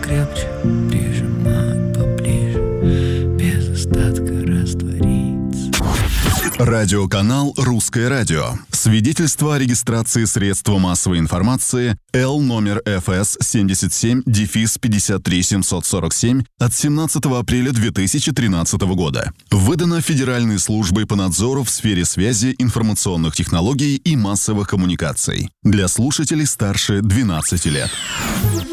крепче, прижимать поближе, без остатка раствориться. Радиоканал «Русское радио». Свидетельство о регистрации средства массовой информации Л номер ФС 77-53747 от 17 апреля 2013 года. Выдано Федеральной службой по надзору в сфере связи, информационных технологий и массовых коммуникаций. Для слушателей старше 12 лет.